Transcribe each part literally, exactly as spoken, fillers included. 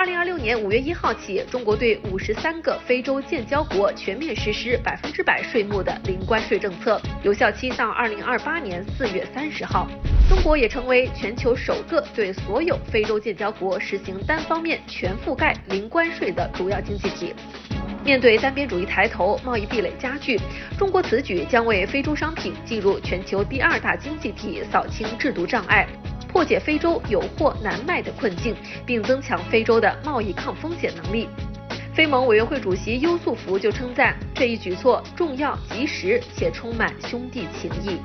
二零二六年五月一号起，中国对五十三个非洲建交国全面实施百分之百税目的零关税政策，有效期到二零二八年四月三十号。中国也成为全球首个对所有非洲建交国实行单方面全覆盖零关税的主要经济体。面对单边主义抬头、贸易壁垒加剧，中国此举将为非洲商品进入全球第二大经济体扫清制度障碍，破解非洲有货难卖的困境，并增强非洲的贸易抗风险能力。非盟委员会主席邱素福就称赞这一举措重要、及时且充满兄弟情谊。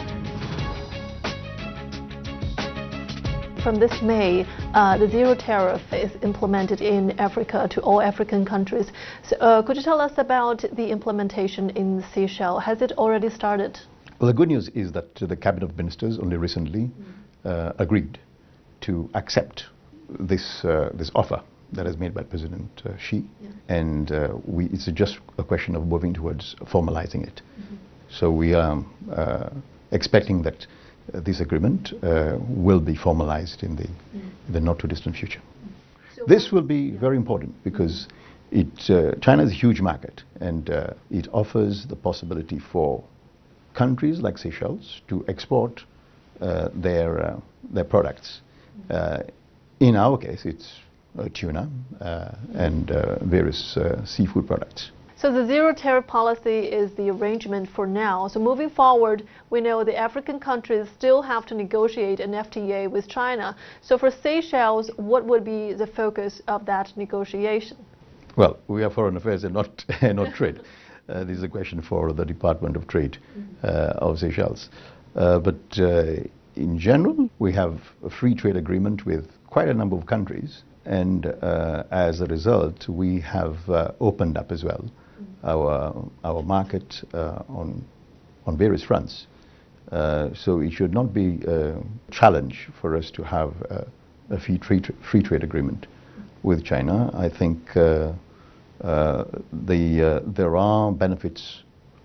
From this May, uh, the zero tariff is implemented in Africa to all African countries. So, uh, could you tell us about the implementation in Seychelles? Has it already started? Well, the good news is that the Cabinet of Ministers only recently uh, agreed to accept this uh, this offer that is made by President uh, Xi, yeah. and uh, we, it's just a question of moving towards formalizing it. Mm-hmm. So we are uh, expecting that Uh, this agreement uh, will be formalized in the, mm. the not too distant future. Mm. So this will be yeah. very important because mm. it, uh, China is a huge market, and uh, it offers the possibility for countries like Seychelles to export uh, their, uh, their products. Mm. Uh, in our case, it's uh, tuna uh, and uh, various uh, seafood products. So the zero tariff policy is the arrangement for now. So moving forward, we know the African countries still have to negotiate an F T A with China. So for Seychelles, what would be the focus of that negotiation? Well, we are foreign affairs and not, not trade. Uh, this is a question for the Department of Trade uh, of Seychelles. Uh, but uh, in general, we have a free trade agreement with quite a number of countries. And uh, as a result, we have uh, opened up as well our our market uh, on on various fronts. Uh, so it should not be a challenge for us to have uh, a free trade free trade agreement with China. I think uh, uh, the uh, there are benefits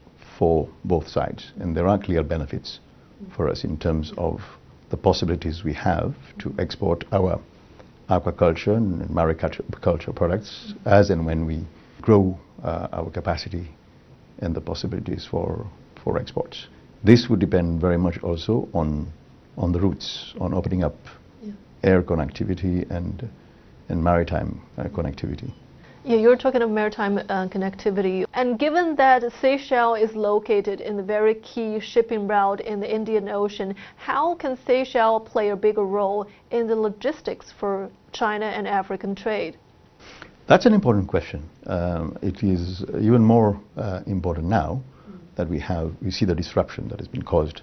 for both sides, and there are clear benefits for us in terms of the possibilities we have to export our aquaculture and mariculture products as and when we grow uh, our capacity and the possibilities for for exports. This would depend very much also on on the routes, on opening up yeah. air connectivity and and maritime uh, connectivity. Yeah, you're talking of maritime uh, connectivity. And given that Seychelles is located in the very key shipping route in the Indian Ocean, how can Seychelles play a bigger role in the logistics for China and African trade? That's an important question. Um, it is even more uh, important now mm. that we have, we see the disruption that has been caused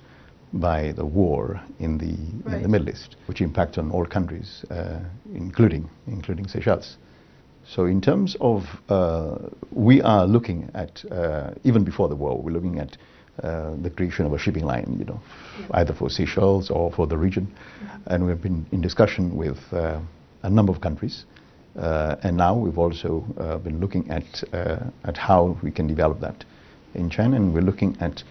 by the war in the, right. in the Middle East, which impacts on all countries, uh, including, including Seychelles. So in terms of, uh, we are looking at, uh, even before the war, we're looking at uh, the creation of a shipping line, you know, yeah. either for Seychelles or for the region. Mm-hmm. And we've been in discussion with uh, a number of countries. Uh, and now we've also uh, been looking at, uh, at how we can develop that in China. And we're looking at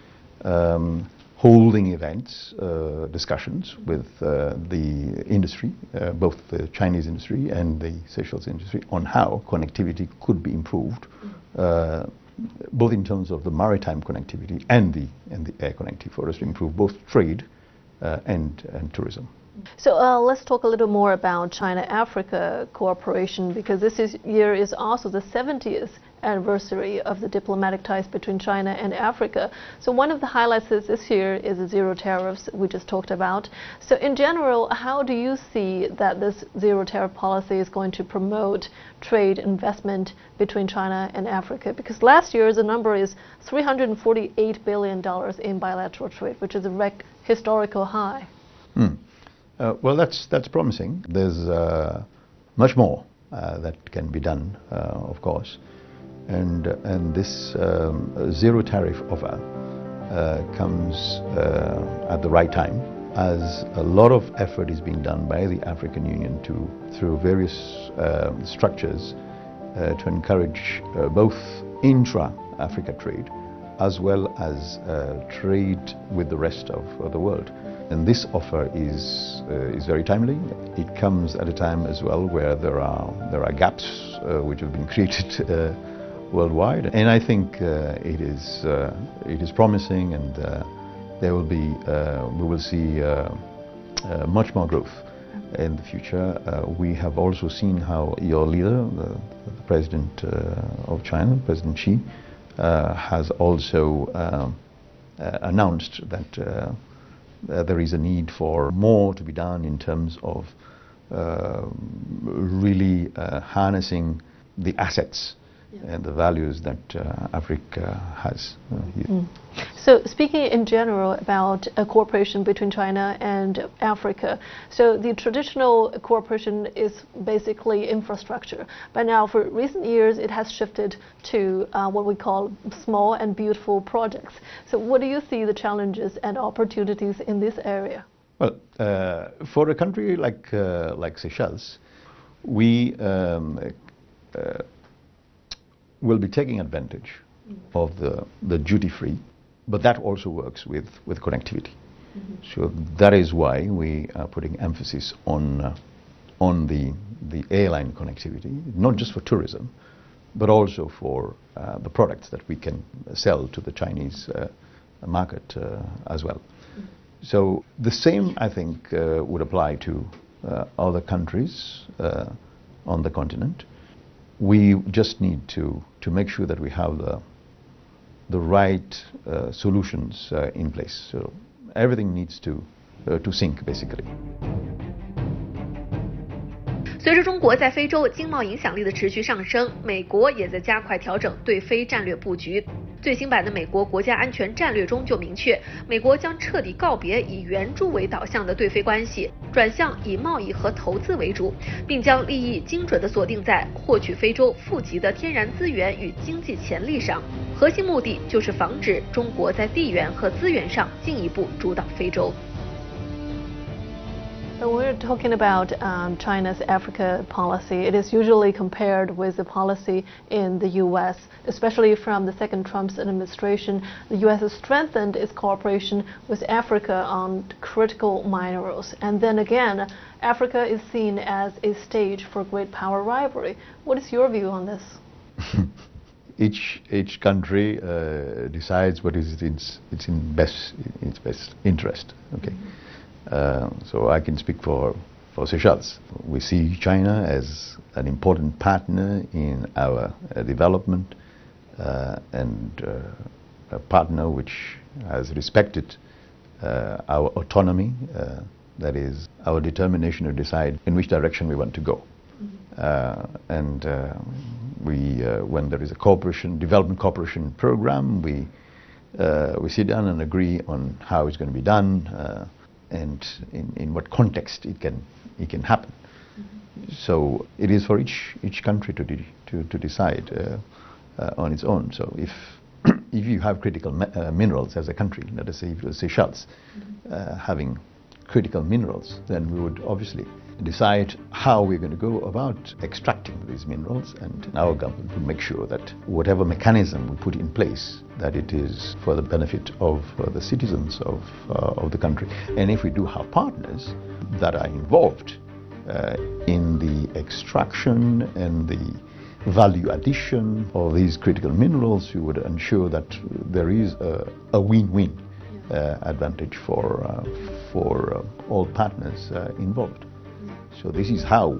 um, holding events, uh, discussions with uh, the industry, uh, both the Chinese industry and the Seychelles industry, on how connectivity could be improved, uh, both in terms of the maritime connectivity and the, and the air connectivity, for us to improve both trade uh, and, and tourism. So uh, let's talk a little more about China-Africa cooperation, because this is, year is also the seventieth anniversary of the diplomatic ties between China and Africa. So one of the highlights this year is the zero tariffs we just talked about. So in general, how do you see that this zero tariff policy is going to promote trade investment between China and Africa? Because last year the number is three hundred forty-eight billion dollars in bilateral trade, which is a rec historical high. Hmm. Uh, well, that's that's promising. There's uh, much more uh, that can be done, uh, of course, and uh, and this um, zero tariff offer uh, comes uh, at the right time, as a lot of effort is being done by the African Union to through various uh, structures uh, to encourage uh, both intra-Africa trade as well as uh, trade with the rest of uh, the world. And this offer is uh, is very timely. It comes at a time as well where there are there are gaps uh, which have been created uh, worldwide, and I think uh, it is uh, it is promising, and uh, there will be uh, we will see uh, uh, much more growth in the future. Uh, we have also seen how your leader, the, the President uh, of China, President Xi, uh, has also um, uh, announced that. Uh, Uh, there is a need for more to be done in terms of uh, really uh, harnessing the assets yeah. and the values that uh, Africa has uh, here. Mm. So speaking in general about a cooperation between China and Africa, so the traditional cooperation is basically infrastructure, but now for recent years it has shifted to uh, what we call small and beautiful projects. So what do you see the challenges and opportunities in this area? Well, uh, for a country like, uh, like Seychelles, we um, uh, will be taking advantage mm. of the, the duty-free. But that also works with, with connectivity. Mm-hmm. So that is why we are putting emphasis on, uh, on the, the airline connectivity, not just for tourism, but also for uh, the products that we can sell to the Chinese uh, market uh, as well. Mm-hmm. So the same, I think, uh, would apply to uh, other countries uh, on the continent. We just need to, to make sure that we have the the right uh, solutions uh, in place. So everything needs to uh, to sync basically. 随着中国在非洲经贸影响力的持续上升，美国也在加快调整对非战略布局。最新版的美国国家安全战略中就明确，美国将彻底告别以援助为导向的对非关系，转向以贸易和投资为主，并将利益精准地锁定在获取非洲富集的天然资源与经济潜力上。核心目的就是防止中国在地缘和资源上进一步主导非洲。 When we're talking about um, China's Africa policy, it is usually compared with the policy in the U S, especially from the second Trump's administration. The U S has strengthened its cooperation with Africa on critical minerals. And then again, Africa is seen as a stage for great power rivalry. What is your view on this? Each each country uh, decides what is its its in best its best interest. Okay. Mm-hmm. Uh, so I can speak for, for Seychelles. We see China as an important partner in our uh, development uh, and uh, a partner which has respected uh, our autonomy, uh, that is our determination to decide in which direction we want to go. Mm-hmm. uh, and uh, we, uh, when there is a cooperation, development cooperation program, we, uh, we sit down and agree on how it's going to be done, uh, and in, in what context it can it can happen. Mm-hmm. So it is for each each country to de to, to decide uh, uh, on its own. So if if you have critical uh, minerals as a country, let us say if it was Seychelles mm-hmm. uh, having critical minerals, then we would obviously decide how we're going to go about extracting these minerals, and our government will make sure that whatever mechanism we put in place, that it is for the benefit of uh, the citizens of, uh, of the country. And if we do have partners that are involved uh, in the extraction and the value addition of these critical minerals, we would ensure that there is a, a win-win uh, advantage for, uh, for uh, all partners uh, involved. So this is how